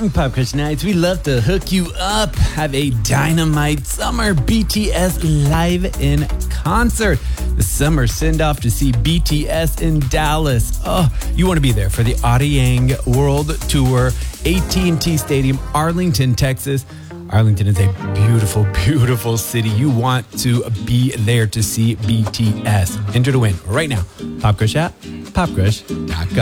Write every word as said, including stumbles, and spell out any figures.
Pop Crush Nights, we love to hook you up. Have a dynamite summer B T S live in concert. The summer send-off to see B T S in Dallas. Oh, you want to be there for the Arirang World Tour, A T and T Stadium, Arlington, Texas. Arlington is a beautiful, beautiful city. You want to be there to see B T S. Enter to win right now. Pop Crush app, pop crush dot com.